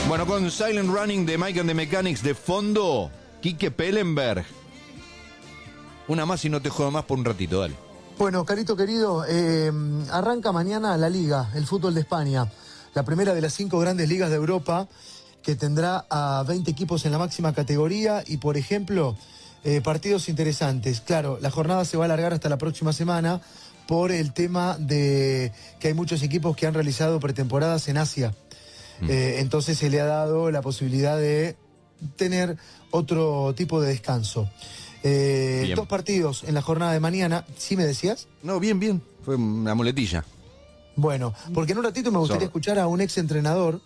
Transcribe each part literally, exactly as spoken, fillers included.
Bueno, con Silent Running de Mike and the Mechanics de fondo, Quique Pellenberg. Una más y no te jodo más por un ratito, dale. Bueno, Carito querido, eh, arranca mañana la Liga, el fútbol de España. La primera de las cinco grandes ligas de Europa, que tendrá a veinte equipos en la máxima categoría y, por ejemplo, eh, partidos interesantes. Claro, la jornada se va a alargar hasta la próxima semana por el tema de que hay muchos equipos que han realizado pretemporadas en Asia. Mm. Eh, entonces se le ha dado la posibilidad de tener otro tipo de descanso. Eh, dos partidos en la jornada de mañana. ¿Sí me decías? No, bien, bien. Fue una muletilla. Bueno, porque en un ratito me gustaría Sorry. escuchar a un ex entrenador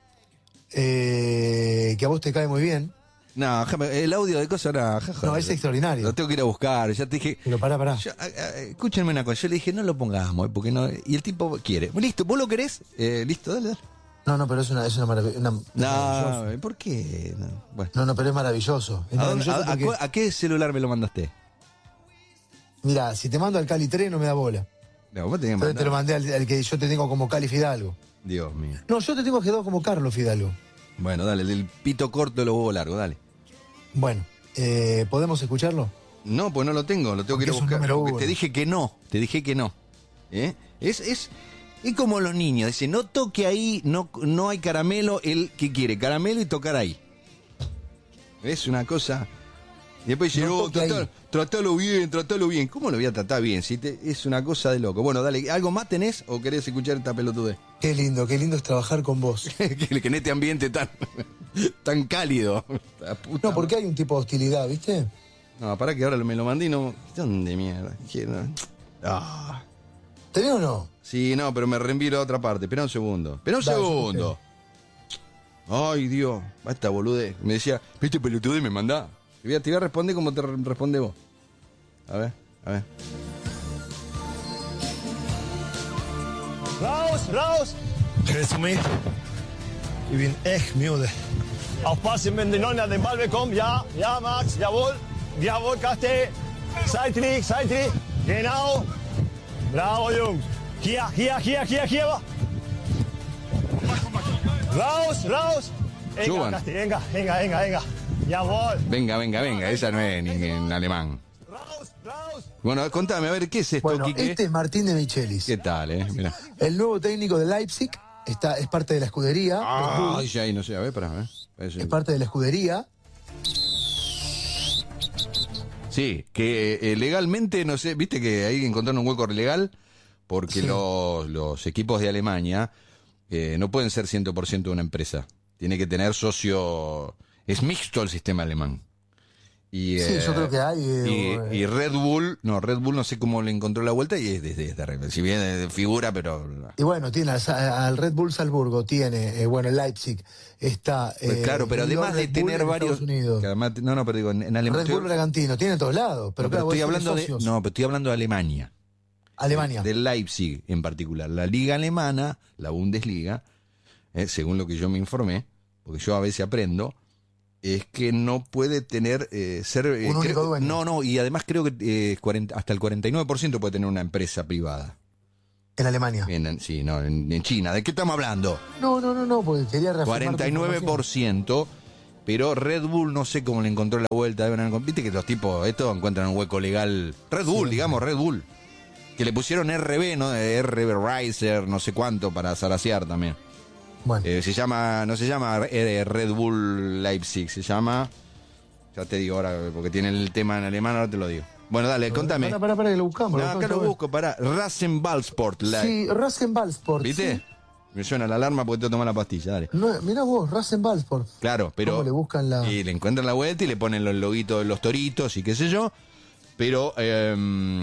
eh, que a vos te cae muy bien. No, el audio de cosas era... No, es extraordinario. Lo tengo que ir a buscar, ya te dije... Pero pará, pará. Yo, a, a, escúchenme una cosa, yo le dije, no lo pongamos, porque no... Y el tipo quiere. Listo, ¿vos lo querés? Eh, listo, dale, dale. No, no, pero es una, es una maravilla. No, ¿por qué? No, bueno. no, no, pero es maravilloso. Es ¿A, maravilloso a, porque... a, ¿A qué celular me lo mandaste? Mira, si te mando al Cali tres no me da bola. No, vos tenías Entonces te lo mandé al, al que yo te tengo como Cali Fidalgo. Dios mío. No, yo te tengo quedado como Carlos Fidalgo. Bueno, dale, el del pito corto y los huevos largos, dale. Bueno, eh, ¿podemos escucharlo? No, pues no lo tengo, lo tengo porque que ir a buscar. Porque te dije que no, te dije que no. ¿Eh? Es, es, es como los niños, dice, no toque ahí, no, no hay caramelo, él que quiere, caramelo y tocar ahí. Es una cosa... Y después dice, no, tratalo, tratalo bien, tratalo bien. ¿Cómo lo voy a tratar bien? Si te, es una cosa de loco. Bueno, dale, ¿algo más tenés o querés escuchar esta pelotudez? Qué lindo, qué lindo es trabajar con vos. que, que en este ambiente tan, tan cálido. No, porque hay un tipo de hostilidad, ¿viste? No, pará que ahora me lo mandé y no... ¿Dónde mierda? Ah. ¿Tenés o no? Sí, no, pero me reenvío a otra parte. Espera un segundo. Espera un Dale, segundo. Ay, Dios. Basta, boludez. Me decía, ¿viste pelotudez y me mandá? Te voy, a, te voy a responder como te responde vos. A ver, a ver. Raus, raus! Hörst du mich? Ich bin echt müde. Aufpassen, wenn die Nonne den Ball bekommt. Ja, ja, Max, jawohl. Jawohl, Kate. Seitlich, seitlich. Genau. Bravo, Jungs. Hier, hier, hier, hier, hier. Raus, raus. Venga, Kate, venga, venga, venga, venga. Jawohl. Venga, venga, venga, esa no es ni en alemán. Bueno, contame, a ver, ¿qué es esto, bueno, Quique? Este es Martín de Michelis. ¿Qué tal, eh? Mirá. El nuevo técnico de Leipzig, está, es parte de la escudería. Ah, ay, ya, no sé, a ver, pará, a ver. Es parte de la escudería. Sí, que eh, legalmente, no sé, viste que ahí encontraron un hueco legal, porque sí. los, los equipos de Alemania eh, no pueden ser cien por ciento de una empresa. Tiene que tener socio... Es mixto el sistema alemán. Y, sí, eh, yo creo que hay. Eh, y, y Red Bull, no, Red Bull no sé cómo le encontró la vuelta y es desde, desde si bien de figura, pero... Y bueno, tiene al, al Red Bull Salzburgo, tiene, eh, bueno, el Leipzig, está... Pues eh, claro, pero además de tener varios... Que además, no, no, pero digo, en, en Alemania... Red Bull Bragantino, tiene en todos lados, pero, no, claro, pero estoy hablando de, no, pero estoy hablando de Alemania. Alemania. De, de Leipzig en particular. La liga alemana, la Bundesliga, eh, según lo que yo me informé, porque yo a veces aprendo... es que no puede tener, eh, ser... Eh, un único creo, dueño. No, no, y además creo que eh, cuarenta, hasta el cuarenta y nueve por ciento puede tener una empresa privada. ¿En Alemania? En, sí, no, en, en China. ¿De qué estamos hablando? No, no, no, no, porque quería reafirmar cuarenta y nueve por ciento, pero Red Bull no sé cómo le encontró la vuelta. Viste que los tipos, estos encuentran un hueco legal. Red Bull, sí, digamos, Red Bull. Que le pusieron R B, ¿no? R B Riser, no sé cuánto, para zarasear también. Bueno. Eh, se llama, no se llama Red Bull Leipzig, se llama, ya te digo ahora, porque tiene el tema en alemán, ahora te lo digo. Bueno, dale, no, contame. Pará, pará, pará, que lo buscamos. No, acá lo busco, pará. Rasenballsport. Sí, Rasenballsport. ¿Viste? Sí. Me suena la alarma porque te tomas la pastilla, dale. No, mirá vos, Rasenballsport. Claro, pero... ¿Cómo le buscan la...? Y le encuentran la vuelta y le ponen los loguitos de los toritos y qué sé yo, pero eh,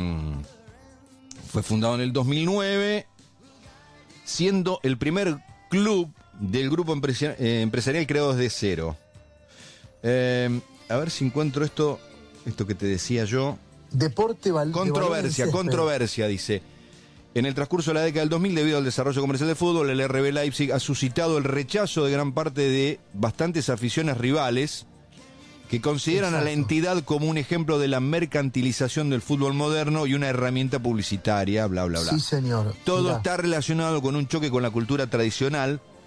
fue fundado en el dos mil nueve, siendo el primer club del grupo empresari- eh, empresarial creado desde cero. Eh, a ver si encuentro esto, esto que te decía yo. Deporte val- Controversia, de controversia, dice. En el transcurso de la década del dos mil, debido al desarrollo comercial del fútbol, el R B Leipzig ha suscitado el rechazo de gran parte de bastantes aficiones rivales que consideran Exacto. a la entidad como un ejemplo de la mercantilización del fútbol moderno y una herramienta publicitaria, bla, bla, bla. Sí, señor. Todo Mirá. está relacionado con un choque con la cultura tradicional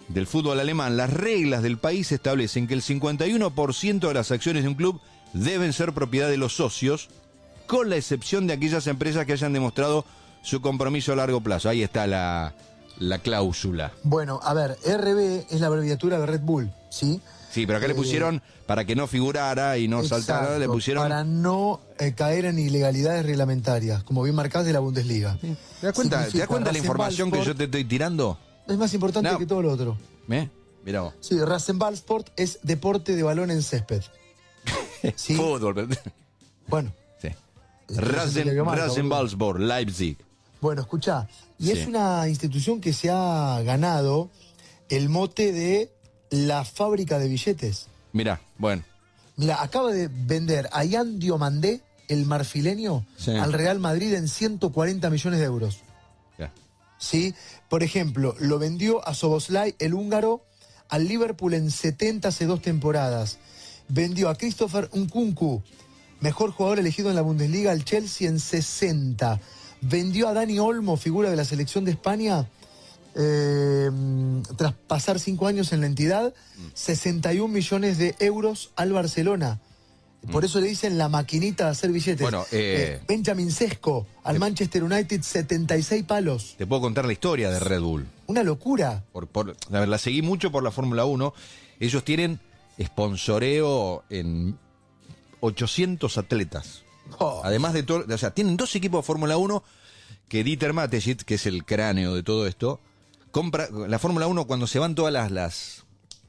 del fútbol alemán, las reglas del país establecen que el cincuenta y uno por ciento de las acciones de un club deben ser propiedad de los socios, con la excepción de aquellas empresas que hayan demostrado su compromiso a largo plazo. Ahí está la, la cláusula. Bueno, a ver, R B es la abreviatura de Red Bull, ¿sí? Sí, pero acá eh, le pusieron, para que no figurara y no exacto, saltara, le pusieron... para no eh, caer en ilegalidades reglamentarias, como bien marcadas de la Bundesliga. Sí. ¿Te das cuenta, ¿te das cuenta la información que yo te estoy tirando? Es más importante no. que todo lo otro. ¿Eh? Mirá vos. Sí, Rasenballsport es deporte de balón en césped. ¿Sí? Fútbol. Bueno. Sí. Rasen, Rasenballsport, Leipzig. Bueno, escuchá. Y sí. es una institución que se ha ganado el mote de la fábrica de billetes. Mirá, bueno. Mira, acaba de vender a Ian Diomandé, el marfileño, sí. al Real Madrid en ciento cuarenta millones de euros. Yeah. ¿Sí? Por ejemplo, lo vendió a Szoboszlai, el húngaro, al Liverpool en setenta hace dos temporadas. Vendió a Christopher Nkunku, mejor jugador elegido en la Bundesliga, al Chelsea en sesenta. Vendió a Dani Olmo, figura de la selección de España, eh, tras pasar cinco años en la entidad, sesenta y un millones de euros al Barcelona. Por eso le dicen la maquinita de hacer billetes. Bueno, eh, eh, Benjamin Sesko, al te, Manchester United, setenta y seis palos. Te puedo contar la historia de Red Bull. Una locura. Por, por, a ver, la seguí mucho por la Fórmula uno. Ellos tienen sponsoreo en ochocientos atletas. Oh. Además de todo, o sea, tienen dos equipos de Fórmula uno que Dieter Mateschitz, que es el cráneo de todo esto, compra la Fórmula uno cuando se van todas las... las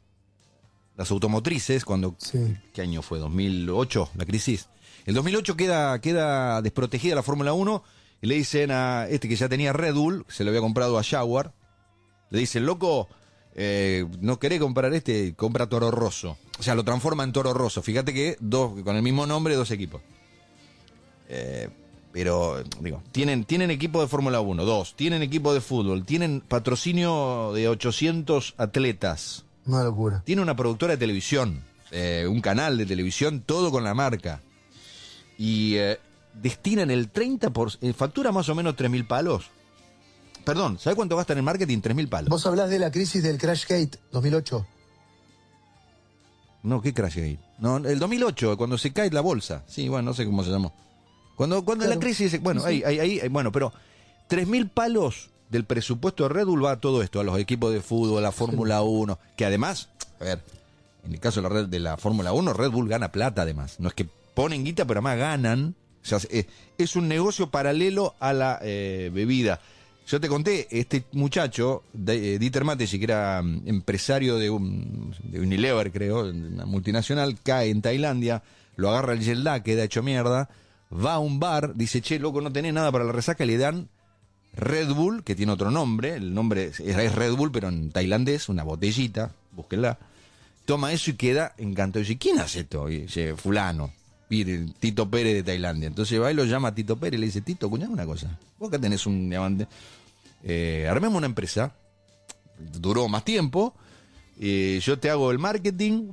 Las automotrices, cuando... Sí. ¿Qué año fue? ¿dos mil ocho? La crisis. El dos mil ocho queda, queda desprotegida la Fórmula uno y le dicen a este que ya tenía Red Bull, se lo había comprado a Jaguar, le dicen, loco, eh, no querés comprar este, compra Toro Rosso. O sea, lo transforma en Toro Rosso. Fíjate que dos con el mismo nombre, dos equipos. Eh, pero, digo, tienen, tienen equipo de Fórmula uno, dos, tienen equipo de fútbol, tienen patrocinio de ochocientos atletas. Una locura. Tiene una productora de televisión, eh, un canal de televisión, todo con la marca. Y eh, destinan el treinta por ciento, eh, factura más o menos tres mil palos. Perdón, ¿sabes cuánto gastan en marketing? tres mil palos. ¿Vos hablás de la crisis del Crashgate dos mil ocho? No, ¿qué Crashgate? No, el dos mil ocho, cuando se cae la bolsa. Sí, bueno, no sé cómo se llamó. Cuando, cuando claro. la crisis, bueno, sí, sí. Ahí, ahí, ahí, bueno, pero tres mil palos del presupuesto de Red Bull va a todo esto, a los equipos de fútbol, a la Fórmula uno, que además, a ver, en el caso de la, de la Fórmula uno, Red Bull gana plata además. No es que ponen guita, pero además ganan. O sea, es, es un negocio paralelo a la eh, bebida. Yo te conté, este muchacho, de, eh, Dieter Mateschitz, que era um, empresario de, un, de Unilever, creo, una multinacional, cae en Tailandia, lo agarra el Yelda, queda hecho mierda, va a un bar, dice, che, loco, no tenés nada para la resaca, le dan Red Bull, que tiene otro nombre, el nombre es, es Red Bull, pero en tailandés, una botellita, búsquenla, toma eso y queda encantado. Y dice, ¿quién hace esto? Y dice, fulano, y Tito Pérez de Tailandia. Entonces va y lo llama a Tito Pérez y le dice, Tito, cuñame una cosa, vos acá tenés un diamante, eh, armemos una empresa, duró más tiempo, eh, yo te hago el marketing,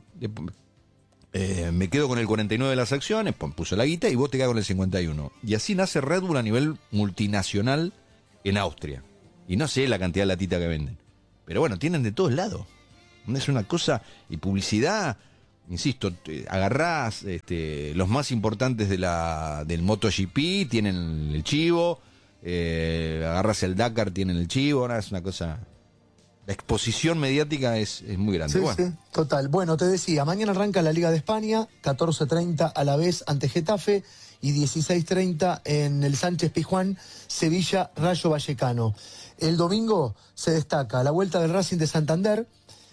eh, me quedo con el cuarenta y nueve de las acciones, puso la guita y vos te quedas con el cincuenta y uno. Y así nace Red Bull a nivel multinacional en Austria. Y no sé la cantidad de latita que venden. Pero bueno, tienen de todos lados. Es una cosa, y publicidad, insisto, agarrás este, los más importantes de la del MotoGP, tienen el chivo, eh, agarrás el Dakar, tienen el chivo, ¿no? Es una cosa... La exposición mediática es, es muy grande. Sí, bueno. sí, total. Bueno, te decía, mañana arranca la Liga de España, catorce treinta a la vez ante Getafe y dieciséis treinta en el Sánchez Pizjuán, Sevilla, Rayo Vallecano. El domingo se destaca la vuelta del Racing de Santander,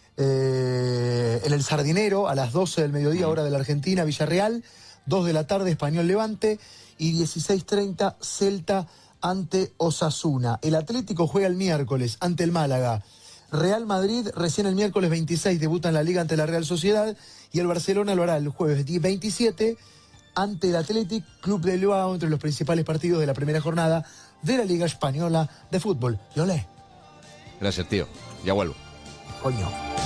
eh, en el Sardinero, a las doce del mediodía, hora de la Argentina, Villarreal, dos de la tarde, Español Levante, y dieciséis treinta, Celta ante Osasuna. El Atlético juega el miércoles ante el Málaga. Real Madrid recién el miércoles veintiséis debuta en la Liga ante la Real Sociedad y el Barcelona lo hará el jueves veintisiete ante el Athletic Club de Bilbao, entre los principales partidos de la primera jornada de la Liga Española de Fútbol. Lolé. Gracias, tío. Ya vuelvo. Coño.